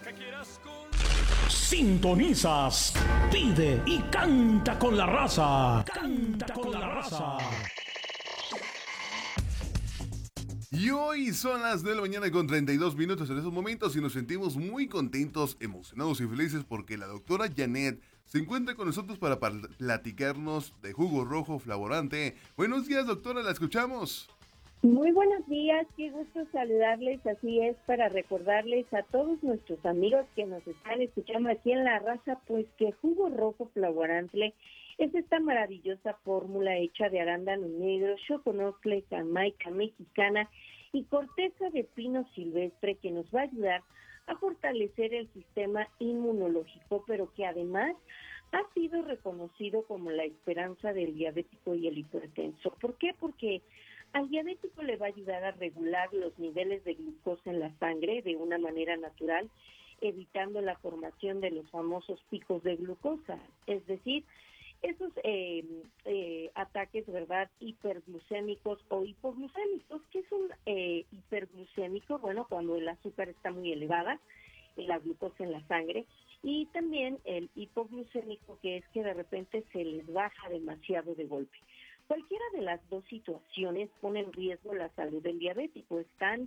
Sintonizas, pide y canta con la raza. Canta con la raza. Y hoy son las 9 de la mañana con 32 minutos en estos momentos y nos sentimos muy contentos, emocionados y felices porque la doctora Janet se encuentra con nosotros para platicarnos de jugo rojo flavorante. Buenos días, doctora, la escuchamos. Muy buenos días, qué gusto saludarles. Así es, para recordarles a todos nuestros amigos que nos están escuchando aquí en La Raza, pues que jugo rojo flavorante es esta maravillosa fórmula hecha de arándano negro, choconostle, jamaica mexicana y corteza de pino silvestre que nos va a ayudar a fortalecer el sistema inmunológico, pero que además ha sido reconocido como la esperanza del diabético y el hipertenso. ¿Por qué? Porque al diabético le va a ayudar a regular los niveles de glucosa en la sangre de una manera natural, evitando la formación de los famosos picos de glucosa, es decir, esos ataques, ¿verdad?, hiperglucémicos o hipoglucémicos. ¿Qué es un hiperglucémico? Bueno, cuando el azúcar está muy elevada, la glucosa en la sangre, y también el hipoglucémico, que es que de repente se les baja demasiado de golpe. Cualquiera de las dos situaciones pone en riesgo la salud del diabético. Es tan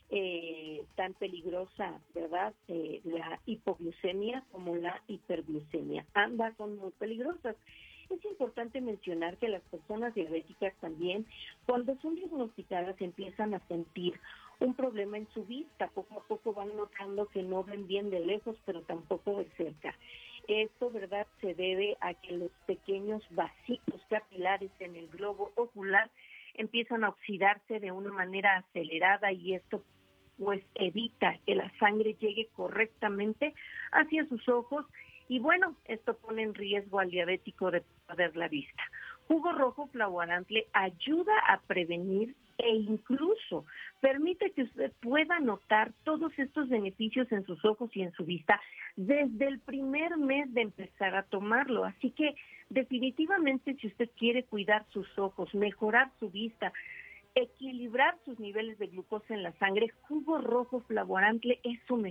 peligrosa, ¿verdad?, la hipoglucemia como la hiperglucemia. Ambas son muy peligrosas. Es importante mencionar que las personas diabéticas también, cuando son diagnosticadas, empiezan a sentir un problema en su vista. Poco a poco van notando que no ven bien de lejos, pero tampoco de cerca. Esto, ¿verdad?, se debe a que los pequeños vasitos capilares en el globo ocular empiezan a oxidarse de una manera acelerada y esto pues evita que la sangre llegue correctamente hacia sus ojos y bueno, esto pone en riesgo al diabético de perder la vista. Jugo rojo flavorante ayuda a prevenir e incluso permite que usted pueda notar todos estos beneficios en sus ojos y en su vista desde el primer mes de empezar a tomarlo. Así que definitivamente, si usted quiere cuidar sus ojos, mejorar su vista, equilibrar sus niveles de glucosa en la sangre, jugo rojo flavorante es su mejor